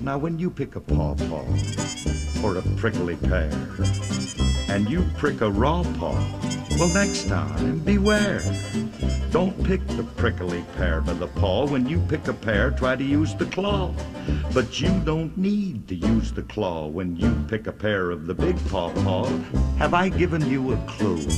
Now when you pick a pawpaw or a prickly pear, and you prick a raw paw, well, next time, beware. Don't pick the prickly pear by the paw. When you pick a pear, try to use the claw. But you don't need to use the claw when you pick a pear of the big pawpaw. Have I given you a clue?